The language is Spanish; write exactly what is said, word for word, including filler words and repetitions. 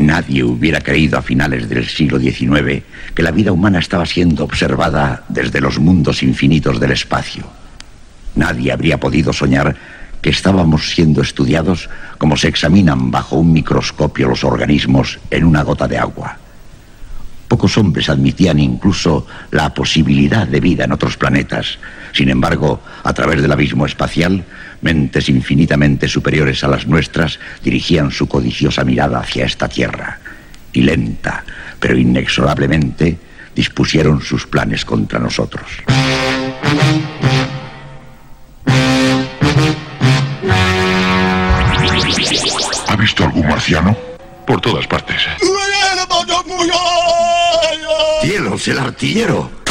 Nadie hubiera creído a finales del siglo diecinueve que la vida humana estaba siendo observada desde los mundos infinitos del espacio. Nadie habría podido soñar que estábamos siendo estudiados como se examinan bajo un microscopio los organismos en una gota de agua. Pocos hombres admitían incluso la posibilidad de vida en otros planetas. Sin embargo, a través del abismo espacial, mentes infinitamente superiores a las nuestras dirigían su codiciosa mirada hacia esta Tierra. Y lenta, pero inexorablemente, dispusieron sus planes contra nosotros. ¿Ha visto algún marciano? Por todas partes. ¡Cielos, el artillero!